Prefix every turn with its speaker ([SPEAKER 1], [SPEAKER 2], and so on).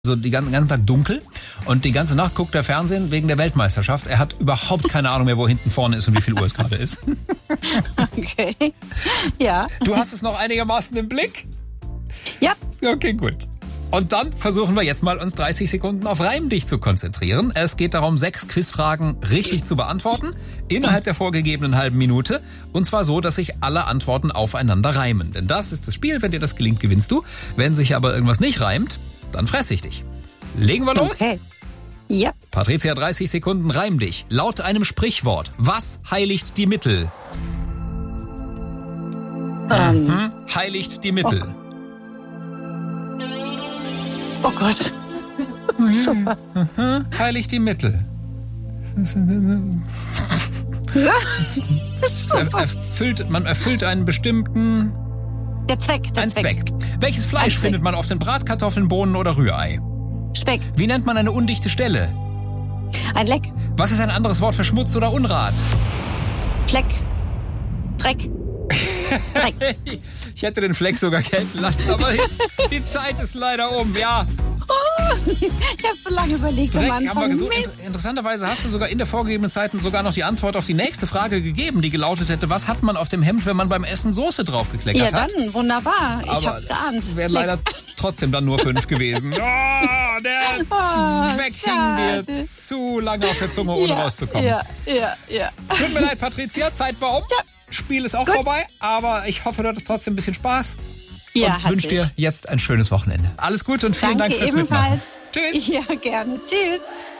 [SPEAKER 1] So den ganzen Tag dunkel und die ganze Nacht guckt er Fernsehen wegen der Weltmeisterschaft. Er hat überhaupt keine Ahnung mehr, wo hinten vorne ist und wie viel Uhr es gerade ist.
[SPEAKER 2] Okay, ja.
[SPEAKER 1] Du hast es noch einigermaßen im Blick?
[SPEAKER 2] Ja.
[SPEAKER 1] Okay, gut. Und dann versuchen wir jetzt mal, uns 30 Sekunden auf Reim dich zu konzentrieren. Es geht darum, 6 Quizfragen richtig zu beantworten, innerhalb der vorgegebenen halben Minute. Und zwar so, dass sich alle Antworten aufeinander reimen. Denn das ist das Spiel. Wenn dir das gelingt, gewinnst du. Wenn sich aber irgendwas nicht reimt, dann fresse ich dich. Legen wir los?
[SPEAKER 2] Okay. Ja.
[SPEAKER 1] Patricia, 30 Sekunden, reim dich. Laut einem Sprichwort, was heiligt die Mittel? Heiligt die Mittel.
[SPEAKER 2] Oh Gott. Super.
[SPEAKER 1] Heiligt die Mittel. Man erfüllt einen bestimmten...
[SPEAKER 2] Der Zweck.
[SPEAKER 1] Ein Zweck. Welches Fleisch findet man auf den Bratkartoffeln, Bohnen oder Rührei?
[SPEAKER 2] Speck.
[SPEAKER 1] Wie nennt man eine undichte Stelle?
[SPEAKER 2] Ein Leck.
[SPEAKER 1] Was ist ein anderes Wort für Schmutz oder Unrat?
[SPEAKER 2] Fleck. Dreck. Dreck.
[SPEAKER 1] Ich hätte den Fleck sogar gelten lassen, aber jetzt, die Zeit ist leider um, ja.
[SPEAKER 2] Ich habe so lange überlegt.
[SPEAKER 1] Dreck
[SPEAKER 2] am
[SPEAKER 1] haben wir
[SPEAKER 2] Anfang.
[SPEAKER 1] gesucht. Interessanterweise hast du sogar in der vorgegebenen Zeit sogar noch die Antwort auf die nächste Frage gegeben, die gelautet hätte, was hat man auf dem Hemd, wenn man beim Essen Soße draufgekleckert hat?
[SPEAKER 2] Ja, dann, wunderbar. Ich
[SPEAKER 1] aber
[SPEAKER 2] hab's geahnt.
[SPEAKER 1] es wären leider trotzdem dann nur 5 gewesen. Oh, der Zweck hing dir zu lange auf der Zunge, ohne rauszukommen.
[SPEAKER 2] Ja.
[SPEAKER 1] Tut mir leid, Patricia, Zeit war um.
[SPEAKER 2] Ja.
[SPEAKER 1] Spiel ist auch
[SPEAKER 2] Gut.
[SPEAKER 1] vorbei, aber ich hoffe, du hattest trotzdem ein bisschen Spaß.
[SPEAKER 2] Ja,
[SPEAKER 1] Und wünsche dir jetzt ein schönes Wochenende. Alles Gute und vielen Dank fürs
[SPEAKER 2] ebenfalls.
[SPEAKER 1] Mitmachen. Tschüss.
[SPEAKER 2] Ja, gerne. Tschüss.